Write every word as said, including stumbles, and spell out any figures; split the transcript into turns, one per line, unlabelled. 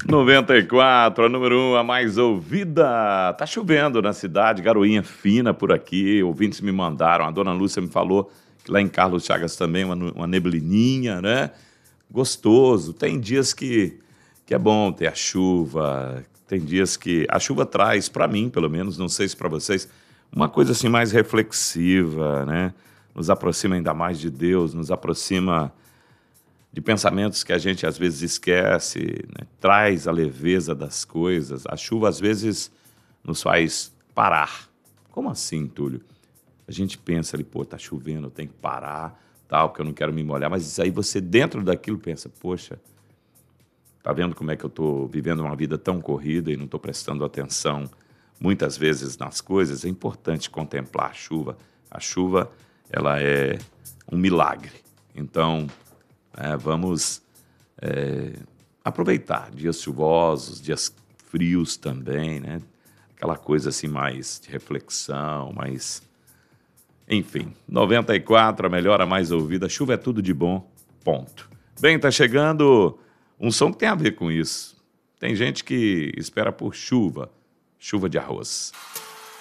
noventa e quatro, a número um, a mais ouvida. Tá chovendo na cidade, garoinha fina por aqui. Ouvintes me mandaram, a dona Lúcia me falou que lá em Carlos Chagas também uma, uma neblininha, né? Gostoso. Tem dias que, que é bom ter a chuva. Tem dias que a chuva traz, para mim, pelo menos, não sei se para vocês, uma coisa assim mais reflexiva, né? Nos aproxima ainda mais de Deus, nos aproxima de pensamentos que a gente às vezes esquece, né? Traz a leveza das coisas. A chuva às vezes nos faz parar. Como assim, Túlio? A gente pensa ali, pô, tá chovendo, tem que parar, tal, porque eu não quero me molhar. Mas isso aí você dentro daquilo pensa, poxa, tá vendo como é que eu tô vivendo uma vida tão corrida e não tô prestando atenção muitas vezes nas coisas? É importante contemplar a chuva. A chuva, ela é um milagre. Então, É, vamos é, aproveitar dias chuvosos, dias frios também, né? Aquela coisa assim mais de reflexão, mais... Enfim, noventa e quatro, a melhor, a mais ouvida. Chuva é tudo de bom, ponto. Bem, tá chegando um som que tem a ver com isso. Tem gente que espera por chuva, chuva de arroz.